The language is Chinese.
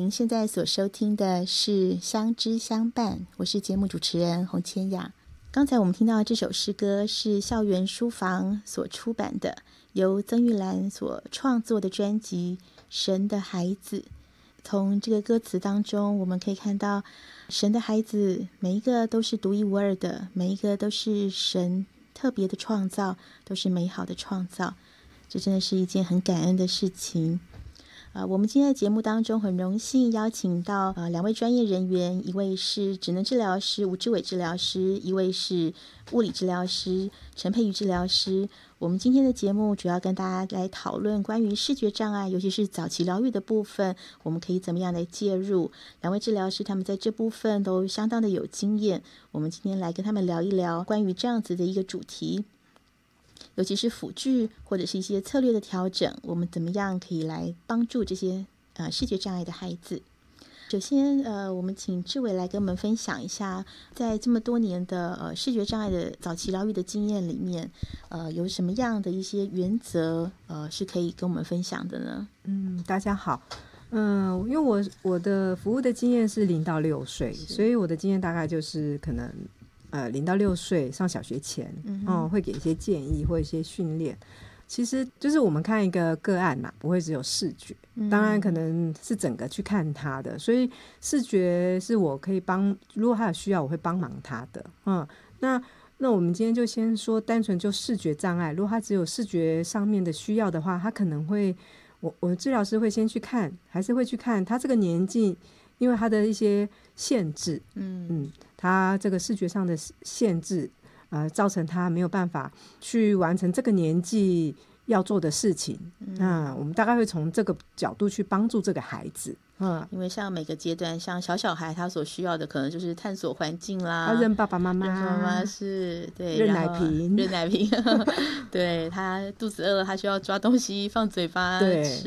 您现在所收听的是相知相伴，我是节目主持人洪千雅。刚才我们听到这首诗歌是校园书房所出版的，由曾玉兰所创作的专辑《神的孩子》。从这个歌词当中，我们可以看到神的孩子每一个都是独一无二的，每一个都是神特别的创造，都是美好的创造。这真的是一件很感恩的事情。我们今天的节目当中很荣幸邀请到两位专业人员，一位是职能治疗师吴志伟治疗师，一位是物理治疗师陈佩瑜治疗师。我们今天的节目主要跟大家来讨论关于视觉障碍，尤其是早期疗愈的部分，我们可以怎么样来介入。两位治疗师他们在这部分都相当的有经验，我们今天来跟他们聊一聊关于这样子的一个主题，尤其是辅具或者是一些策略的调整，我们怎么样可以来帮助这些视觉障碍的孩子。首先我们请志伟来跟我们分享一下，在这么多年的视觉障碍的早期疗愈的经验里面，有什么样的一些原则是可以跟我们分享的呢？ 大家好。因为我的服务的经验是0到6岁，所以我的经验大概就是可能0到6岁上小学前，会给一些建议或一些训练。其实就是我们看一个个案嘛，不会只有视觉，当然可能是整个去看他的，所以视觉是我可以如果他有需要我会帮忙他的。那我们今天就先说单纯就视觉障碍，如果他只有视觉上面的需要的话，他可能会我治疗师会先去看，还是会去看他这个年纪，因为他的一些限制，他这个视觉上的限制，造成他没有办法去完成这个年纪要做的事情。那我们大概会从这个角度去帮助这个孩子。 因为像每个阶段，像小孩他所需要的可能就是探索环境啦， 他认爸爸妈妈， 认妈妈是对， 认奶瓶， 对他肚子饿了，他需要抓东西放嘴巴吃。